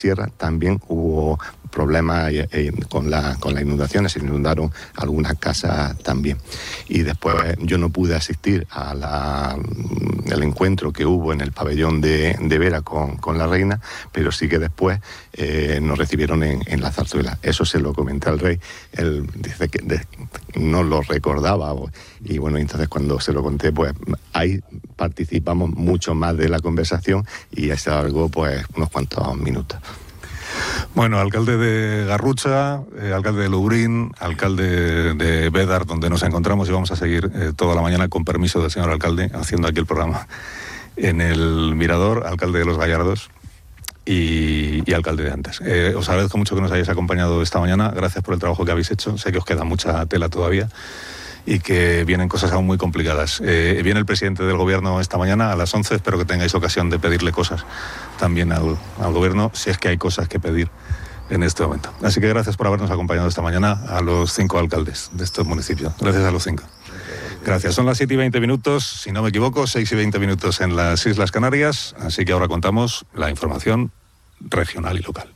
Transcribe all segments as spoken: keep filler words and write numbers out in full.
sierra también hubo problemas eh, con, la, con las inundaciones, se inundaron algunas casas también. Y después yo no pude asistir al encuentro que hubo en el pabellón de, de Vera con, con la reina, pero sí que después eh, nos recibieron en, en la zarzuela. Eso se lo comenté al rey, él dice que de, no lo recordaba, y bueno, entonces cuando se lo conté, pues ahí participamos mucho más de la conversación y se alargó pues unos cuantos minutos. Bueno, alcalde de Garrucha, eh, alcalde de Lubrín, alcalde de Bédar, donde nos encontramos y vamos a seguir eh, toda la mañana, con permiso del señor alcalde, haciendo aquí el programa en el Mirador, alcalde de Los Gallardos y, y alcalde de Antes. Eh, os agradezco mucho que nos hayáis acompañado esta mañana, gracias por el trabajo que habéis hecho, sé que os queda mucha tela todavía y que vienen cosas aún muy complicadas. Eh, viene el presidente del gobierno esta mañana a las once, espero que tengáis ocasión de pedirle cosas también al, al gobierno, si es que hay cosas que pedir en este momento. Así que gracias por habernos acompañado esta mañana a los cinco alcaldes de estos municipios. Gracias a los cinco. Gracias. Son las siete y veinte minutos, si no me equivoco, seis y veinte minutos en las Islas Canarias, así que ahora contamos la información regional y local.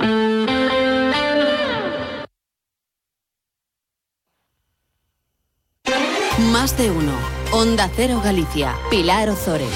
Más de uno. Onda Cero Galicia. Pilar Ozores.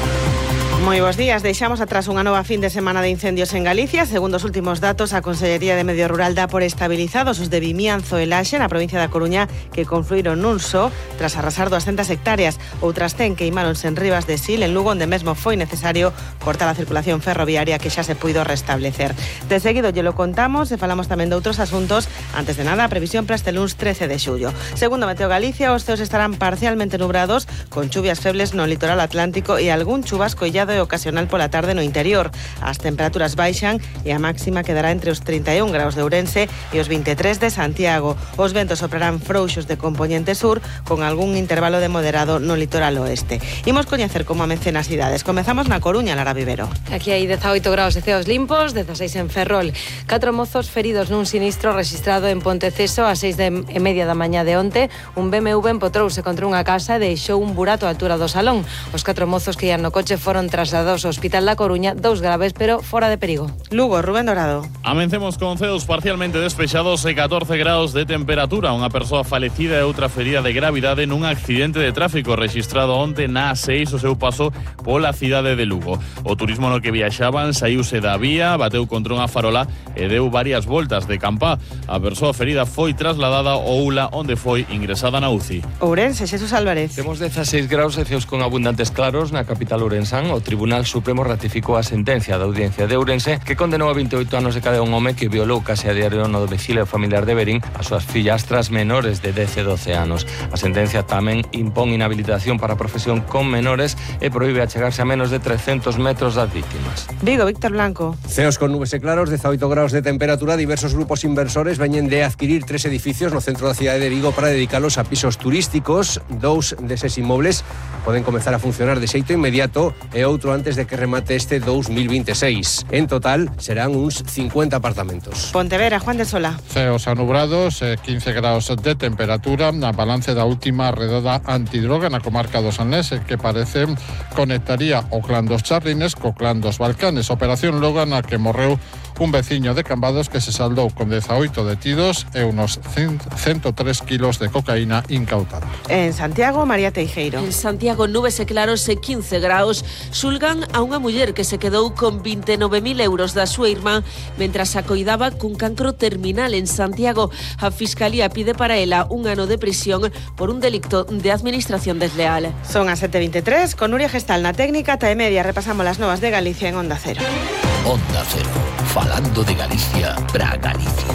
Moi bons días, deixamos atrás unha nova fin de semana de incendios en Galicia. Segundo os últimos datos, a Consellería de Medio Rural dá por estabilizados os de Vimianzo e Laxe na provincia da Coruña, que confluíron nun só tras arrasar doscientas hectáreas. Outras cen queimáronse en Rivas de Sil, en Lugo, onde mesmo foi necesario cortar a circulación ferroviaria, que xa se puido restablecer. De seguido lle lo contamos e falamos tamén de outros asuntos. Antes de nada, a previsión para este luns trece de xullo. Segundo Meteo Galicia, os ceos estarán parcialmente nubrados, con chuvias febles no litoral atlántico e algún chubasco illado e ocasional pola tarde no interior. As temperaturas baixan e a máxima quedará entre os trinta e un graus de Ourense e os vinte e tres de Santiago. Os ventos soprarán frouxos de compoñente sur, con algún intervalo de moderado no litoral oeste. Imos coñecer como amecen as cidades. Comezamos na Coruña, Lara Vivero. Aquí hai dezaoito graus de ceos limpos, dezaseis en Ferrol. Catro mozos feridos nun sinistro registrado en Ponteceso a seis e media da mañá de onte. Un B M W empotrouse contra unha casa e deixou un burato á altura do salón. Os catro mozos que ian no coche foron trasladados ao Hospital da Coruña, dous graves, pero fora de perigo. Lugo, Rubén Dorado. Amencemos con ceos parcialmente despexados e catorce graus de temperatura. Unha persoa falecida e outra ferida de gravidade nun accidente de tráfico registrado onte na A seis, o seu paso pola cidade de Lugo. O turismo no que viaxaban saíuse da vía, bateu contra unha farola e deu varias voltas de campá. A persoa ferida foi trasladada ao U L A, onde foi ingresada na U C I. Ourense, Xesús Álvarez. Temos dezaseis graus e ceos con abundantes claros na capital ourensán. O Tribunal Supremo ratificou a sentencia da Audiencia de Ourense, que condenou a vinte e oito anos de cadea un home que violou case a diario no domicilio familiar de Verín as súas fillastras menores de dez e doce anos. A sentencia tamén impón inhabilitación para a profesión con menores e proíbe achegarse a menos de trescentos metros das víctimas. Vigo, Víctor Blanco. Ceos con nubes e claros, dezaoito graus de temperatura. Diversos grupos inversores veñen de adquirir tres edificios no centro da cidade de Vigo para dedicalos a pisos turísticos. Dous deses inmobles poden comezar a funcionar de xeito inmediato e outro antes de que remate este dous mil vinte e seis. En total, serán uns cincuenta apartamentos. Pontevedra, Juan de Sola. Ceos anubrados, quince graus de temperatura, na balance da última redada antidroga na comarca do Sanlés, que parece conectaría o clan dos Charrines co clan dos Balcanes. Operación logo na que morreu un veciño de Cambados que se saldou con dezaoito detidos e unos ciento tres kilos de cocaína incautada. En Santiago, María Teijeiro. En Santiago, nubes e claros e quince graus. Xulgan a unha muller que se quedou con vinte e nove mil euros da súa irmá mentras a coidaba cun cancro terminal en Santiago. A Fiscalía pide para ela un ano de prisión por un delicto de administración desleal. Son as sete e vinte e tres, con Nuria Gestal na técnica, ata e media repasamos las novas de Galicia en Onda Cero. Onda Cero, falando de Galicia para Galicia.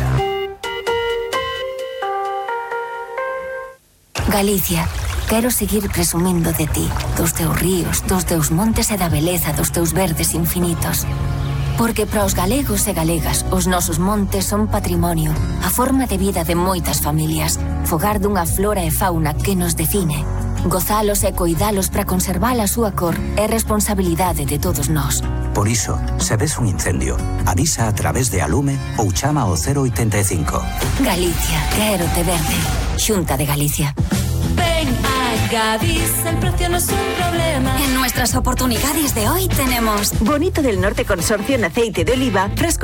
Galicia, quero seguir presumindo de ti, dos teus ríos, dos teus montes e da beleza dos teus verdes infinitos. Porque para os galegos e galegas, os nosos montes son patrimonio, a forma de vida de moitas familias, fogar dunha flora e fauna que nos define. Gozalos e coidalos para conservar a súa cor é responsabilidade de todos nós. Por iso, se ves un incendio, avisa a través de Alume ou chama ao cero oitenta e cinco. Galicia, quero te verde. Xunta de Galicia. Ven a Gadis, el precio no es un problema. En nuestras oportunidades de hoy tenemos Bonito del Norte Consorcio en aceite de oliva, fresco